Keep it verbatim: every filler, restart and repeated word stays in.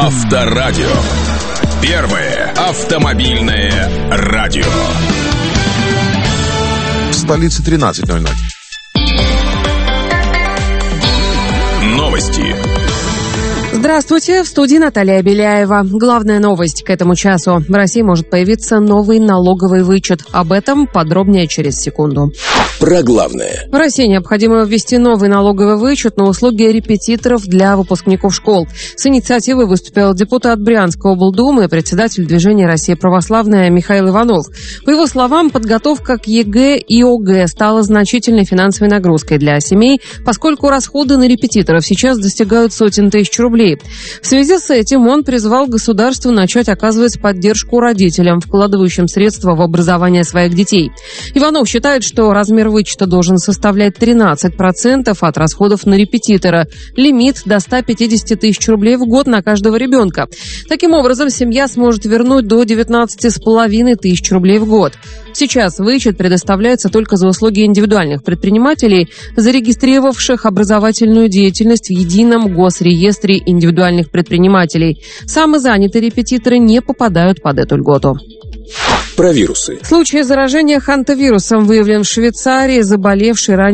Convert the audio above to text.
Авторадио. Первое автомобильное радио. В столице тринадцать ноль ноль. Новости. Здравствуйте, в студии Наталья Беляева. Главная новость к этому часу. В России может появиться новый налоговый вычет. Об этом подробнее через секунду. Про главное. В России необходимо ввести новый налоговый вычет на услуги репетиторов для выпускников школ. С инициативой выступил депутат Брянской облдумы и председатель движения «Россия православная» Михаил Иванов. По его словам, подготовка к ЕГЭ и ОГЭ стала значительной финансовой нагрузкой для семей, поскольку расходы на репетиторов сейчас достигают сотен тысяч рублей. В связи с этим он призвал государство начать оказывать поддержку родителям, вкладывающим средства в образование своих детей. Иванов считает, что размер вычета должен составлять тринадцать процентов от расходов на репетитора. Лимит до ста пятидесяти тысяч рублей в год на каждого ребенка. Таким образом, семья сможет вернуть до девятнадцати с половиной тысяч рублей в год. Сейчас вычет предоставляется только за услуги индивидуальных предпринимателей, зарегистрировавших образовательную деятельность в едином госреестре индивидуальных предпринимателей. Самозанятые репетиторы не попадают под эту льготу. Про вирусы. Случай заражения хантавирусом выявлен в Швейцарии. Заболевший ранее